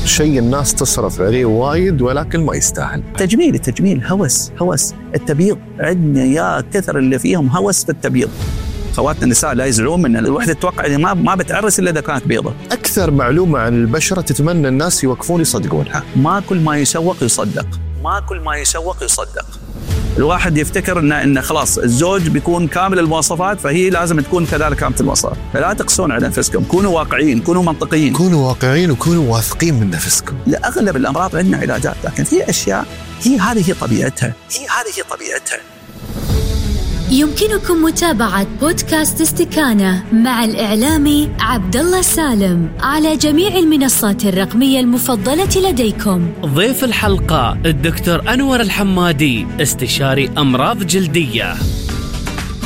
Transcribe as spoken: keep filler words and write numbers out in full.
شيء الناس تصرف عليه وايد ولكن ما يستاهل. تجميل التجميل هوس هوس التبييض، عندنا يا كثر اللي فيهم هوس في التبييض. خواتنا النساء لا يزعلون من الوحدة، تتوقع إن ما ما بتعرس إلا إذا كانت بيضة. أكثر معلومة عن البشرة تتمنى الناس يوقفون يصدقونها. ما كل ما يسوق يصدق، ما كل ما يسوق يصدق. الواحد يفتكر إن إن خلاص الزوج بيكون كامل المواصفات فهي لازم تكون كذلك كاملة المواصفات، فلا تقسون على أنفسكم، كونوا واقعيين، كونوا منطقيين، كونوا واقعيين وكونوا واثقين من نفسكم. لأغلب الأمراض عندنا علاجات، لكن في أشياء هي هذه هي طبيعتها، هي هذه هي طبيعتها. يمكنكم متابعة بودكاست استكانة مع الإعلامي عبد الله سالم على جميع المنصات الرقمية المفضلة لديكم. ضيف الحلقة الدكتور أنور الحمادي، استشاري أمراض جلدية.